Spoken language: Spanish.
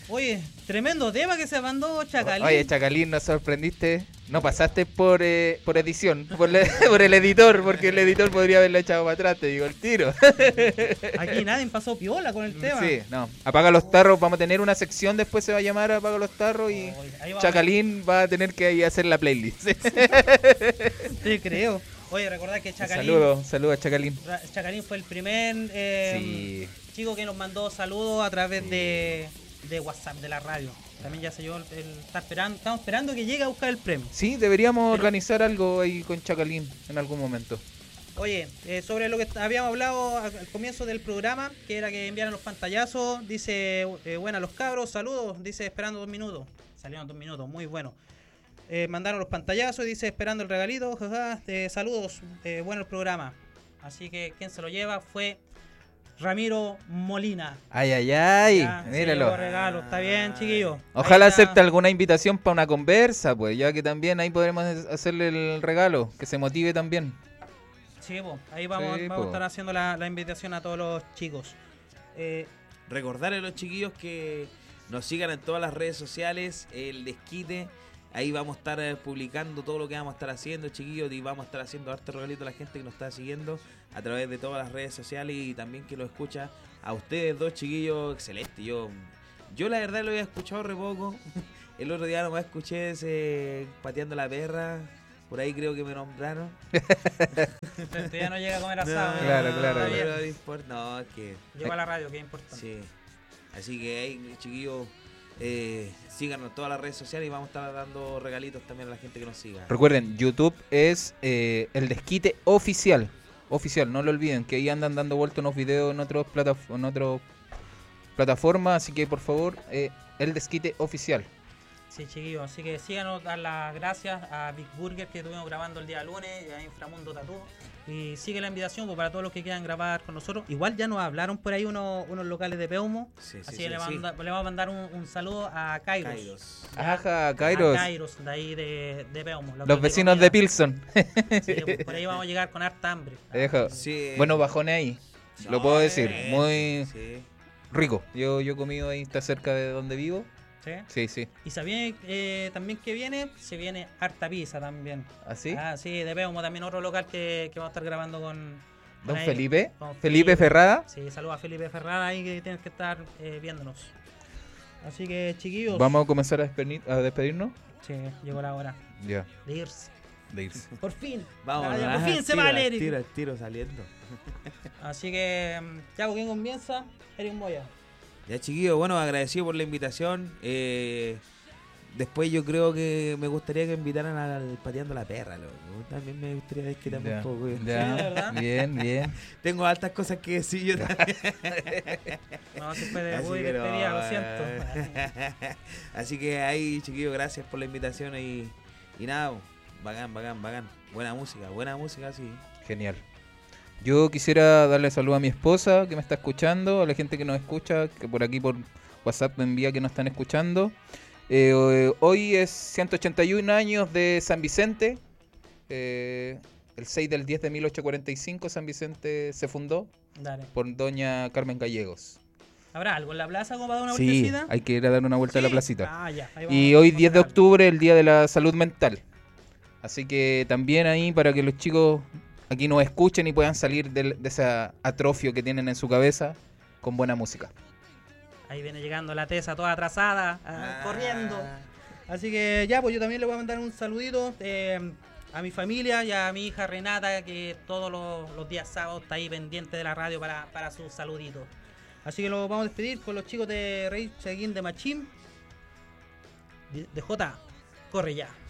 Oye, tremendo tema que se mandó Chacalín. Oye, Chacalín, nos sorprendiste. No pasaste por edición, por el editor, porque el editor podría haberlo echado para atrás, te digo el tiro. Aquí nadie pasó piola con el tema. Sí, no. Apaga los tarros, vamos a tener una sección, después se va a llamar Apaga los tarros y Chacalín va a tener que ahí hacer la playlist. Sí, creo. Oye, recordad que Chacalín... Saludos a Chacalín. Chacalín fue el primer chico que nos mandó saludos a través de WhatsApp, de la radio. También ya se llevó estamos esperando que llegue a buscar el premio. Sí, deberíamos organizar algo ahí con Chacalín en algún momento. Oye, sobre lo que habíamos hablado al comienzo del programa, que era que enviaran los pantallazos, dice, buenas los cabros, saludos, dice esperando 2 minutos. Salieron 2 minutos, muy bueno. Mandaron los pantallazos, dice esperando el regalito, jaja, saludos, bueno el programa. Así que quien se lo lleva fue Ramiro Molina. Ay, míralo. Regalo, está bien, chiquillo. Ojalá acepte alguna invitación para una conversa, pues, ya que también ahí podremos hacerle el regalo, que se motive también. Sí, pues, ahí vamos a estar haciendo la invitación a todos los chicos. Recordarle a los chiquillos que nos sigan en todas las redes sociales, el Desquite. Ahí vamos a estar publicando todo lo que vamos a estar haciendo, chiquillos, y vamos a estar haciendo harto regalito a la gente que nos está siguiendo a través de todas las redes sociales y también que lo escucha a ustedes dos, chiquillos. Excelente. Yo la verdad lo había escuchado re poco. El otro día nomás escuché ese Pateando la Perra. Por ahí creo que me nombraron. Pero esto ya no llega a comer asado. No, claro. Pero no importa. No, es que... Llegó a la radio, que es importante. Sí. Así que ahí, chiquillos, síganos en todas las redes sociales y vamos a estar dando regalitos también a la gente que nos siga. Recuerden, YouTube es el Desquite oficial, no lo olviden, que ahí andan dando vuelta unos videos en otras plataformas, así que por favor, el Desquite oficial. Sí, chiquillos, así que síganos, dar las gracias a Big Burger que estuvimos grabando el día lunes, a Inframundo Tatú. Y sigue la invitación pues, para todos los que quieran grabar con nosotros. Igual ya nos hablaron por ahí unos locales de Peumo. Así que le vamos a mandar un saludo a Kairos. Ajá, Kairos. A Kairos, de ahí de Peumo. Los vecinos de Pilsen. Sí, pues, por ahí vamos a llegar con harta hambre. Sí. Bueno, bajones ahí. Lo puedo decir. Muy rico. Yo he comido ahí, está cerca de donde vivo. Sí. Y sabían también que se viene harta pizza también. ¿Ah, sí? Sí, de Peumo también otro local que vamos a estar grabando con Felipe. Felipe Ferrada. Sí, saludos a Felipe Ferrada ahí que tienes que estar viéndonos. Así que chiquillos. ¿Vamos a comenzar a despedirnos? Sí, llegó la hora. Ya. De irse. Por fin. Vamos, por fin se va el Eric. Tiro saliendo. Así que, ya, ¿quién comienza? Eric Moya. Ya, chiquillos, bueno, agradecido por la invitación. Después yo creo que me gustaría que invitaran al Pateando la Perra, loco. También me gustaría desquitarme un poco. Ya, bien. Tengo altas cosas que decir yo también. No, se puede despedida, lo siento. Así que ahí, chiquillos, gracias por la invitación y nada, bacán. Buena música, sí. Genial. Yo quisiera darle saludo a mi esposa que me está escuchando, a la gente que nos escucha, que por aquí por WhatsApp me envía que nos están escuchando. Hoy es 181 años de San Vicente. El 6 del 10 de 1845 San Vicente se fundó. Dale. Por doña Carmen Gallegos. ¿Habrá algo en la plaza como para dar una vueltecita? vueltecita? Hay que ir a dar una vuelta a la placita. Ya, y hoy 10 de octubre, el Día de la Salud Mental. Así que también ahí para que los chicos aquí nos escuchen y puedan salir de ese atrofio que tienen en su cabeza con buena música. Ahí viene llegando la Tesa toda atrasada, corriendo. Así que ya, pues yo también le voy a mandar un saludito a mi familia y a mi hija Renata, que todos los días sábados está ahí pendiente de la radio para sus saluditos. Así que lo vamos a despedir con los chicos de Rage Against the Machine. De J, corre ya.